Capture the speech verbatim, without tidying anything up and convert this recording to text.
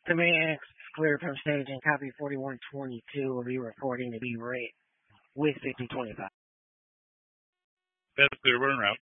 Command clear from stage and copy forty-one twenty-two will be reporting to be rate with fifty twenty-five. That's clear, burn route.